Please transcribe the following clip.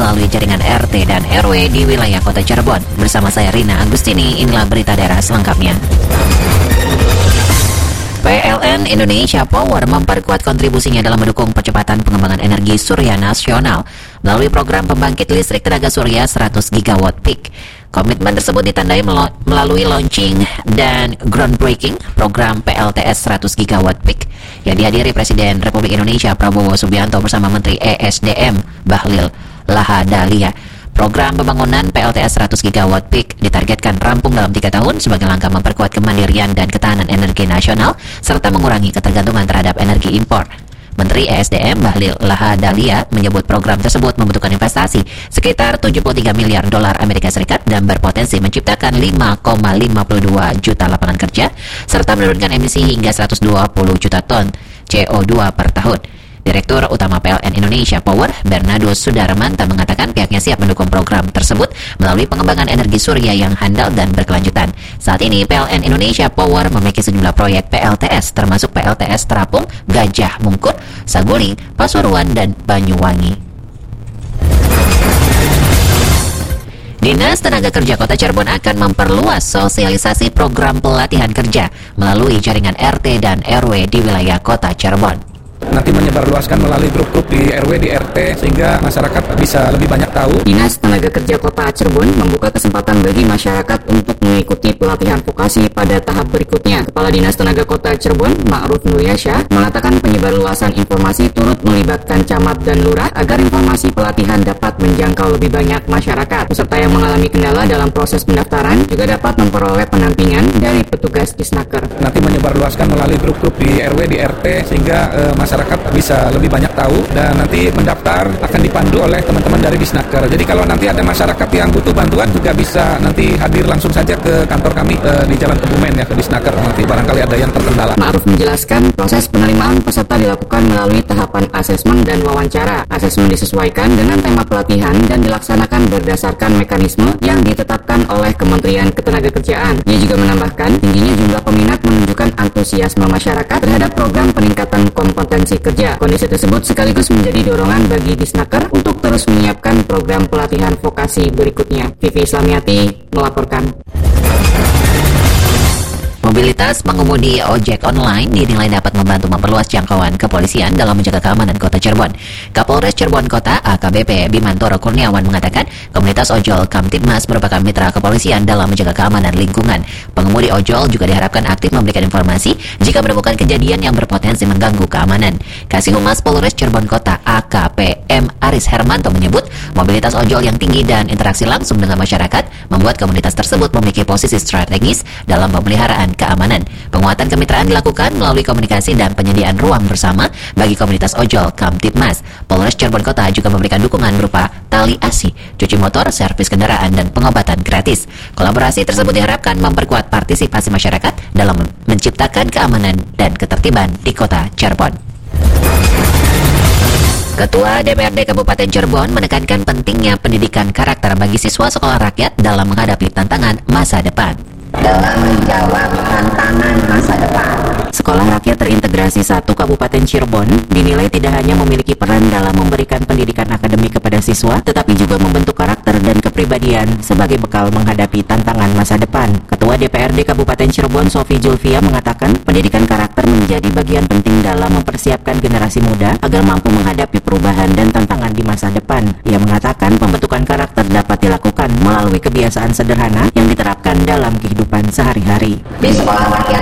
melalui jaringan RT dan RW di wilayah Kota Cirebon. Bersama saya Rina Agustini, inilah berita daerah selengkapnya. PLN Indonesia Power memperkuat kontribusinya dalam mendukung percepatan pengembangan energi surya nasional melalui program pembangkit listrik tenaga surya 100 gigawatt peak. Komitmen tersebut ditandai melalui launching dan groundbreaking program PLTS 100 gigawatt peak yang dihadiri Presiden Republik Indonesia Prabowo Subianto bersama Menteri ESDM Bahlil Lahadalia. Program pembangunan PLTS 100 gigawatt peak ditargetkan rampung dalam 3 tahun sebagai langkah memperkuat kemandirian dan ketahanan energi nasional serta mengurangi ketergantungan terhadap energi impor. Menteri ESDM Bahlil Lahadalia menyebut program tersebut membutuhkan investasi sekitar 73 miliar dolar Amerika Serikat dan berpotensi menciptakan 5,52 juta lapangan kerja serta menurunkan emisi hingga 120 juta ton CO2 per tahun. Direktur Utama PLN Indonesia Power, Bernardo Sudarmanta mengatakan pihaknya siap mendukung program tersebut melalui pengembangan energi surya yang handal dan berkelanjutan. Saat ini PLN Indonesia Power memiliki sejumlah proyek PLTS termasuk PLTS Terapung, Gajah Mungkur, Saguling, Pasuruan, dan Banyuwangi. Dinas Tenaga Kerja Kota Cirebon akan memperluas sosialisasi program pelatihan kerja melalui jaringan RT dan RW di wilayah Kota Cirebon. Nanti menyebarluaskan melalui grup-grup di RW, di RT, sehingga masyarakat bisa lebih banyak tahu. Dinas Tenaga Kerja Kota Cirebon membuka kesempatan bagi masyarakat untuk mengikuti pelatihan vokasi pada tahap berikutnya. Kepala Dinas Tenaga Kota Cirebon, Ma'ruf Nuryasyah, mengatakan penyebarluasan informasi turut melibatkan camat dan lurah agar informasi pelatihan dapat menjangkau lebih banyak masyarakat. Peserta yang mengalami kendala dalam proses pendaftaran juga dapat memperoleh pendampingan dari petugas Disnaker. Nanti menyebarluaskan melalui grup-grup di RW, di RT, sehingga masyarakat bisa lebih banyak tahu, dan nanti mendaftar akan dipandu oleh teman-teman dari Disnaker. Jadi kalau nanti ada masyarakat yang butuh bantuan juga bisa nanti hadir langsung saja ke kantor kami di Jalan Kebumen ya, ke Disnaker, nanti barangkali ada yang terkendala. Ma'ruf menjelaskan proses penerimaan peserta dilakukan melalui tahapan asesmen dan wawancara. Asesmen disesuaikan dengan tema pelatihan dan dilaksanakan berdasarkan mekanisme yang ditetapkan oleh Kementerian Ketenagakerjaan. Ia juga menambahkan tingginya jumlah peminat menunjukkan antusiasme masyarakat terhadap program peningkatan kompetensi kerja. Kondisi tersebut sekaligus menjadi dorongan bagi Disnaker untuk terus menyiapkan program pelatihan vokasi berikutnya. Vivi Islamiati melaporkan. Mobilitas pengemudi ojek online dinilai dapat membantu memperluas jangkauan kepolisian dalam menjaga keamanan Kota Cirebon. Kapolres Cirebon Kota AKBP Bimantoro Kurniawan mengatakan komunitas ojol Kamtibmas merupakan mitra kepolisian dalam menjaga keamanan lingkungan. Pengemudi ojol juga diharapkan aktif memberikan informasi jika menemukan kejadian yang berpotensi mengganggu keamanan. Kasih Humas Polres Cirebon Kota AKP M. Aris Hermanto menyebut mobilitas ojol yang tinggi dan interaksi langsung dengan masyarakat membuat komunitas tersebut memiliki posisi strategis dalam pemeliharaan keamanan. Penguatan kemitraan dilakukan melalui komunikasi dan penyediaan ruang bersama bagi komunitas ojol Kamtibmas. Polres Cirebon Kota juga memberikan dukungan berupa tali asi, cuci motor, servis kendaraan, dan pengobatan gratis. Kolaborasi tersebut diharapkan memperkuat partisipasi masyarakat dalam menciptakan keamanan dan ketertiban di Kota Cirebon. Ketua DPRD Kabupaten Cirebon menekankan pentingnya pendidikan karakter bagi siswa sekolah rakyat dalam menghadapi tantangan masa depan. Dalam menjawab tantangan masa depan, Sekolah Rakyat Terintegrasi 1 Kabupaten Cirebon dinilai tidak hanya memiliki peran dalam memberikan pendidikan akademik kepada siswa, tetapi juga membentuk karakter dan kepribadian sebagai bekal menghadapi tantangan masa depan. Ketua DPRD Kabupaten Cirebon, Sofi Julfia, mengatakan pendidikan karakter menjadi bagian penting dalam mempersiapkan generasi muda agar mampu menghadapi perubahan dan tantangan di masa depan. Ia mengatakan pembentukan karakter dapat dilakukan melalui kebiasaan sederhana yang diterapkan dalam kehidupan sehari-hari. di sekolah rakyat